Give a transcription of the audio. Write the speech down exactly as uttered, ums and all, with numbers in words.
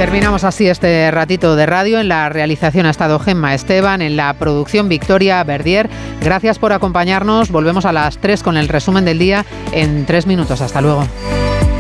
Terminamos así este ratito de radio. En la realización ha estado Gemma Esteban, en la producción Victoria Verdier. Gracias por acompañarnos. Volvemos a las tres con el resumen del día en tres minutos. Hasta luego.